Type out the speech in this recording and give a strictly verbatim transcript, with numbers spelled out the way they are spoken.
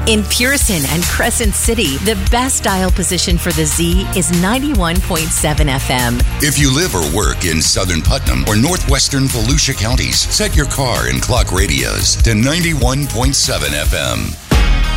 In Pearson and Crescent City, the best dial position for the Z is ninety-one point seven F M. If you live or work in southern Putnam or northwestern Volusia counties, set your car and clock radios to ninety-one point seven F M.